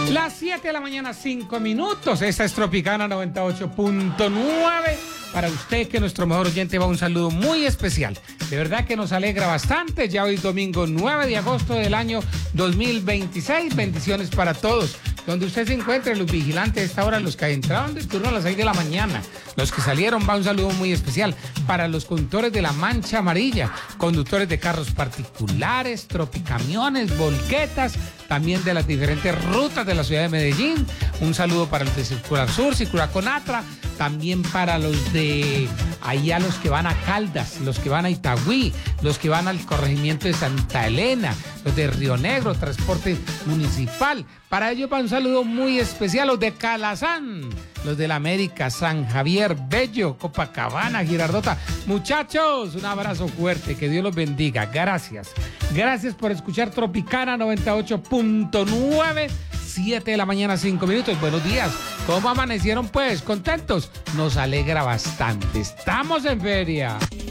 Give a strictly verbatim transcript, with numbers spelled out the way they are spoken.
Las siete de la mañana, cinco minutos. Esta es Tropicana noventa y ocho punto nueve. Para usted, que nuestro mejor oyente, va un saludo muy especial. De verdad que nos alegra bastante. Ya hoy es domingo nueve de agosto del año dos mil veintiséis. Bendiciones para todos. Donde usted se encuentre, los vigilantes de esta hora, los que entraron del turno a las seis de la mañana, los que salieron, va un saludo muy especial para los conductores de la Mancha Amarilla, conductores de carros particulares, tropicamiones, volquetas, también de las diferentes rutas de la ciudad de Medellín. Un saludo para los de Circular Sur, Circular Conatra, también para los de allá, los que van a Caldas, los que van a Itagüí, los que van al corregimiento de Santa Elena, los de Río Negro, transporte municipal. Para ellos va un saludo muy especial, los de Calazán, los de la América, San Javier, Bello, Copacabana, Girardota. Muchachos, un abrazo fuerte, que Dios los bendiga. Gracias. Gracias por escuchar Tropicana noventa y ocho punto nueve. siete de la mañana, cinco minutos. Buenos días. ¿Cómo amanecieron, pues? ¿Contentos? Nos alegra bastante. Estamos en feria.